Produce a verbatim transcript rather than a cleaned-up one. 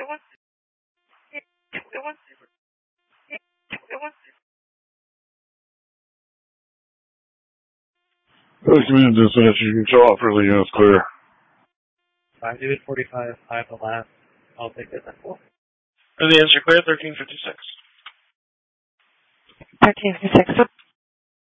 The community dispatch, you can show up for the units clear. five David forty-five, five the last. I'll take this at four. And the answer clear, thirteen fifty-six. thirteen fifty-six.